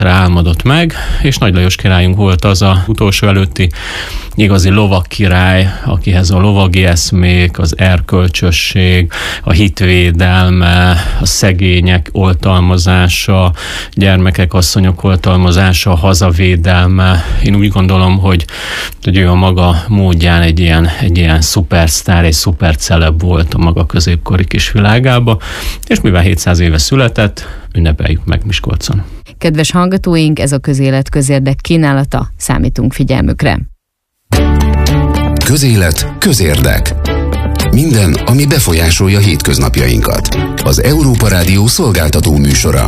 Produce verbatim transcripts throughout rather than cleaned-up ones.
álmodott meg, és Nagy Lajos királyunk volt az a utolsó előtti igazi lovag király, akihez a lovagi eszmék, az erkölcsösség, a hitvédelme, a szegények oltalmazása, gyermekek, asszonyok oltalmazása, a hazavédelme. Én úgy gondolom, hogy, hogy ő a maga módján egy ilyen, egy ilyen szupersztár, egy szuperceleb volt a maga középkori kis világába, és mivel hétszáz éve született, ünnepeljük meg Miskolcon. Kedves hallgatóink, ez a Közélet közérdek kínálata, számítunk figyelmükre. Közélet, közérdek. Minden, ami befolyásolja hétköznapjainkat. Az Európa Rádió szolgáltató műsora.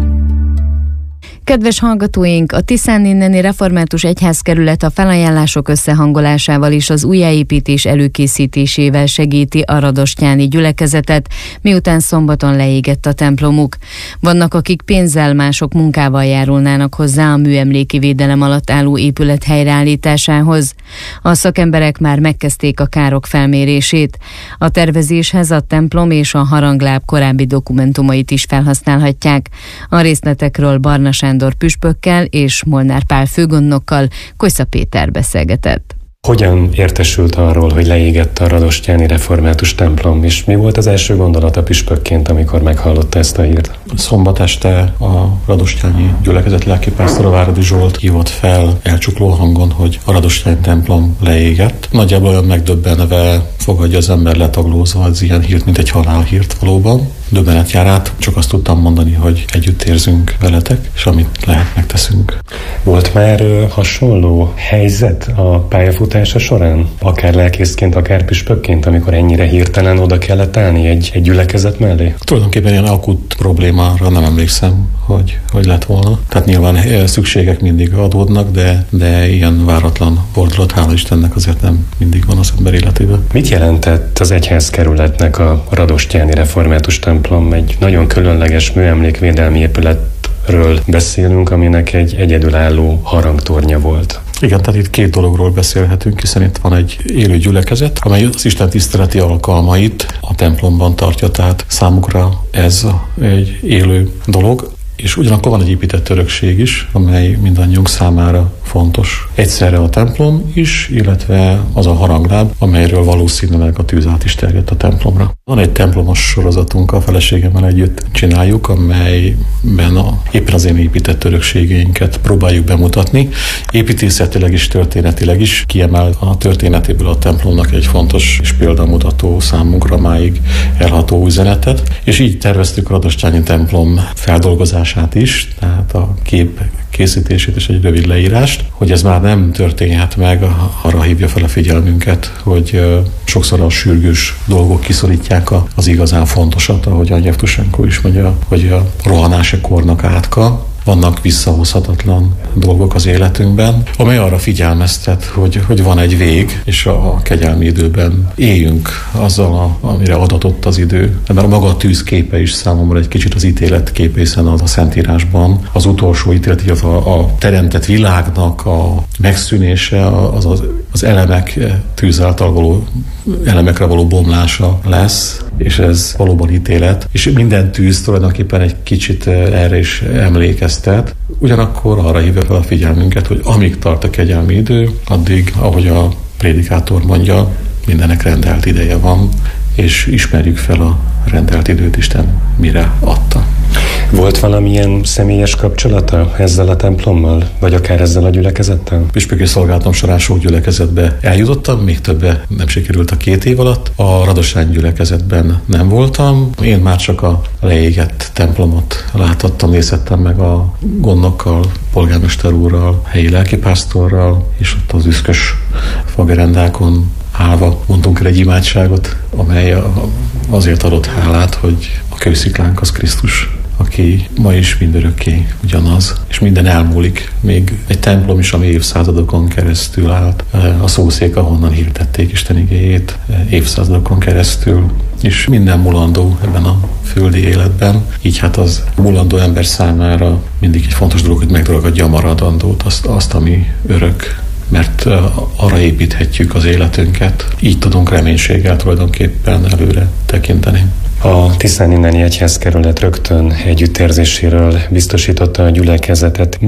Kedves hallgatóink, a Tiszán inneni református egyházkerület a felajánlások összehangolásával és az újjáépítés előkészítésével segíti a radostyáni gyülekezetet, miután szombaton leégett a templomuk. Vannak, akik pénzzel, mások munkával járulnának hozzá a műemléki védelem alatt álló épület helyreállításához. A szakemberek már megkezdték a károk felmérését. A tervezéshez a templom és a harangláb korábbi dokumentumait is felhasználhatják. A részletekről Barna Sándor püspökkel és Molnár Pál főgondnokkal Kojsza Péter beszélgetett. Hogyan értesült arról, hogy leégett a radostyáni református templom, és mi volt az első gondolata püspökként, amikor meghallotta ezt a hírt? Szombat este a radostyáni gyülekezet lelkipásztora, Váradi Zsolt hívott fel elcsukló hangon, hogy a radostyáni templom leégett. Nagyjából olyan megdöbbenve fogadja az ember letaglózva az ilyen hírt, mint egy halálhírt valóban. Döbbenet jár át, csak azt tudtam mondani, hogy együtt érzünk veletek, és amit lehet, megteszünk. Volt már hasonló helyzet a pályafutása során? Akár lelkészként, akár püspökként, amikor ennyire hirtelen oda kellett állni egy, egy gyülekezet mellé? Tulajdonképpen ilyen akut problémára nem emlékszem, hogy, hogy lett volna. Tehát nyilván szükségek mindig adódnak, de, de ilyen váratlan fordulat, hála Istennek, azért nem mindig van az ember életében. Mit jelentett az egyházkerületnek a radostyáni református templom? Egy nagyon különleges műemlékvédelmi épületről beszélünk, aminek egy egyedülálló harangtornya volt. Igen, tehát itt két dologról beszélhetünk, hiszen itt van egy élő gyülekezet, amely az Isten tiszteleti alkalmait a templomban tartja, tehát számukra ez egy élő dolog. És ugyanakkor van egy épített örökség is, amely mindannyiunk számára fontos. Egyszerre a templom is, illetve az a harangláb, amelyről valószínűleg a tűz át is terjedt a templomra. Van egy templomos sorozatunk, a feleségemmel együtt csináljuk, amelyben a, éppen az én épített örökségeinket próbáljuk bemutatni. Építészetileg is, történetileg is kiemel a történetéből a templomnak egy fontos és példamutató, számunkra máig elható üzenetet. És így terveztük a radostyáni templom feldolgozását is, tehát a kép készítését és egy rövid leírást, hogy ez már nem történhet meg, arra hívja fel a figyelmünket, hogy sokszor a sürgős dolgok kiszorítják az igazán fontosat, ahogy a Jevtusenko is mondja, hogy a rohanás a kornak átka. Vannak visszahozhatatlan dolgok az életünkben, amely arra figyelmeztet, hogy, hogy van egy vég, és a kegyelmi időben éljünk azzal, a, amire adatott az idő. Mert a maga a tűz képe is számomra egy kicsit az ítélet képe, hiszen az a Szentírásban az utolsó ítélet, az a, a teremtett világnak a megszűnése, az, az, az elemek tűz által való elemekre való bomlása lesz, és ez valóban ítélet. És minden tűz tulajdonképpen egy kicsit erre is emlékeztet. Ugyanakkor arra hívja fel a figyelmünket, hogy amíg tart a kegyelmi idő, addig, ahogy a prédikátor mondja, mindenek rendelt ideje van, és ismerjük fel a rendelt időt, Isten mire adta. Volt valamilyen személyes kapcsolata ezzel a templommal, vagy akár ezzel a gyülekezettel? Püspöki szolgálatom során sok gyülekezetbe eljutottam, még többe nem sikerült a két év alatt. A radostyáni gyülekezetben nem voltam. Én már csak a leégett templomot láthattam, nézhettem meg a gondnokkal, polgármester úrral, helyi lelkipásztorral, és ott az üszkös fagerendákon állva mondtunk el egy imádságot, amely azért adott hálát, hogy a kősziklánk az Krisztus, aki ma is mindörökké ugyanaz, és minden elmúlik. Még egy templom is, ami évszázadokon keresztül állt, a szószék, ahonnan hirdették Isten igéjét évszázadokon keresztül, és minden mulandó ebben a földi életben. Így hát az mulandó ember számára mindig egy fontos dolog, hogy megragadja a maradandót, azt, azt ami örök. mert arra építhetjük az életünket, így tudunk reménységgel tulajdonképpen előre tekinteni. A tiszáninneni egyházkerület rögtön együttérzéséről biztosította a gyülekezetet.